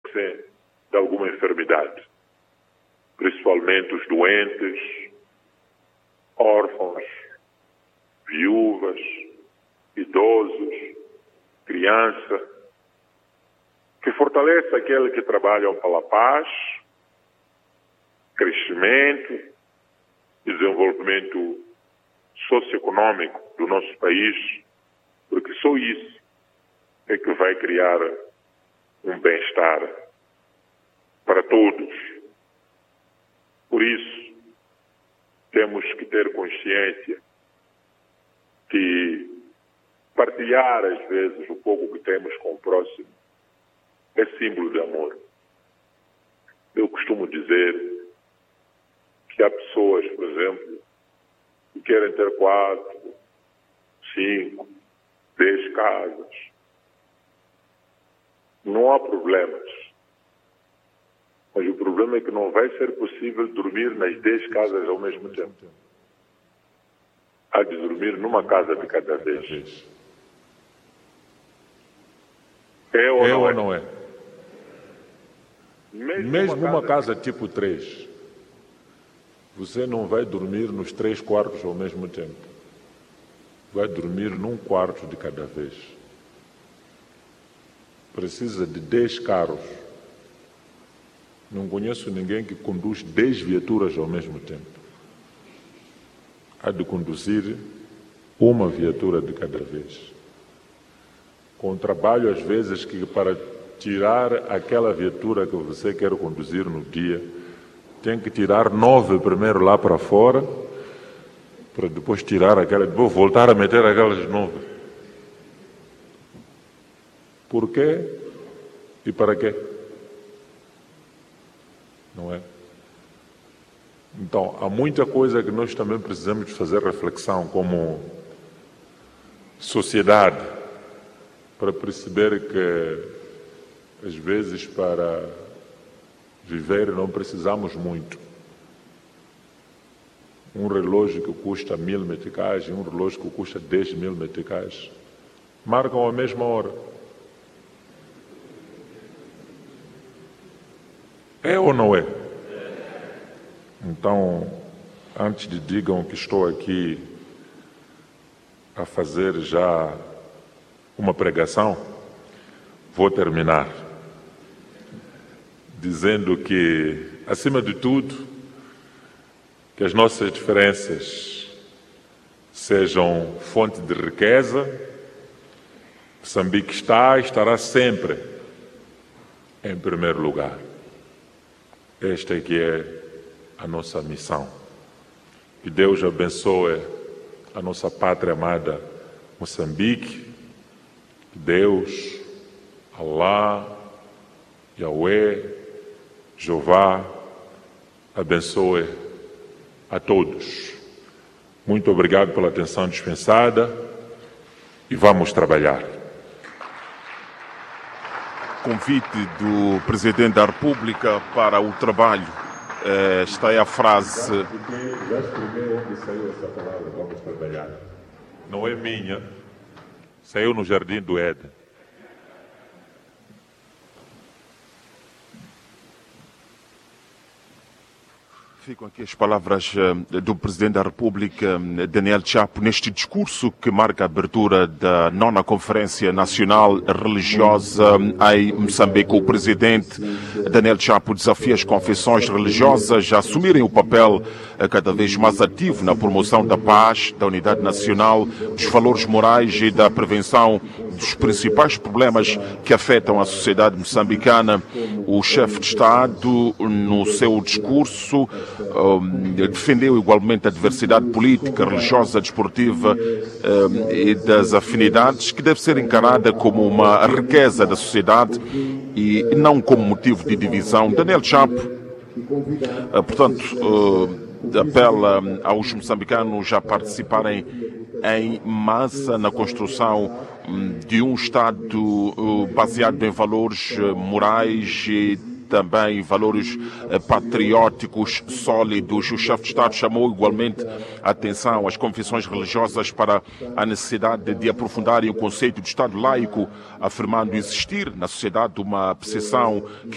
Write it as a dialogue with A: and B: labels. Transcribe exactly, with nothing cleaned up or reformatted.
A: padecem de alguma enfermidade, principalmente os doentes, órfãos, viúvas, idosos, crianças, que fortalece aqueles que trabalham pela paz, crescimento, desenvolvimento socioeconômico do nosso país, porque só isso é que vai criar um bem-estar para todos. Por isso, temos que ter consciência que partilhar, às vezes, o pouco que temos com o próximo é símbolo de amor. Eu costumo dizer que há pessoas, por exemplo, que querem ter quatro, cinco, dez casas. Não há problemas. Mas o problema é que não vai ser possível dormir nas dez casas ao mesmo tempo. Há de dormir numa casa de cada vez. É ou,
B: é
A: não,
B: ou
A: é?
B: não é?
A: Mesmo,
B: Mesmo
A: uma
B: uma
A: casa,
B: casa tipo três, você não vai dormir nos três quartos ao mesmo tempo. Vai dormir num quarto de cada vez. Precisa de dez carros. Não conheço ninguém que conduz dez viaturas ao mesmo tempo. Há de conduzir uma viatura de cada vez. Com trabalho, às vezes, que para tirar aquela viatura que você quer conduzir no dia, tem que tirar nove primeiro lá para fora, para depois tirar aquela, depois voltar a meter aquelas nove. Por quê? E para quê? Não é? Então, há muita coisa que nós também precisamos de fazer reflexão como sociedade, para perceber que às vezes para viver não precisamos muito. Um relógio que custa mil meticais e um relógio que custa dez mil meticais marcam a mesma hora. É ou não é? Então, antes de digam que estou aqui a fazer já uma pregação, vou terminar dizendo que, acima de tudo, que as nossas diferenças sejam fonte de riqueza. Moçambique está e estará sempre em primeiro lugar. Esta é que é a nossa missão. Que Deus abençoe a nossa pátria amada Moçambique. Que Deus, Allah, Yahweh, Jeová, abençoe a todos. Muito obrigado pela atenção dispensada e vamos trabalhar.
C: Convite do Presidente da República para o trabalho. Esta é a frase.
B: Já expliquei onde saiu essa palavra, vamos trabalhar. Não é minha, saiu no Jardim do Éden.
C: Ficam aqui as palavras do Presidente da República, Daniel Chapo, neste discurso que marca a abertura da nona Conferência Nacional Religiosa em Moçambique. O Presidente Daniel Chapo desafia as confissões religiosas a assumirem o papel cada vez mais ativo na promoção da paz, da unidade nacional, dos valores morais e da prevenção dos principais problemas que afetam a sociedade moçambicana. O chefe de Estado, no seu discurso, defendeu igualmente a diversidade política, religiosa, desportiva e das afinidades, que deve ser encarada como uma riqueza da sociedade e não como motivo de divisão. Daniel Chapo, portanto, apela aos moçambicanos a participarem em massa na construção de um Estado baseado em valores morais e também valores patrióticos sólidos. O chefe de Estado chamou igualmente a atenção às confissões religiosas para a necessidade de aprofundarem o conceito de Estado laico, afirmando existir na sociedade uma percepção que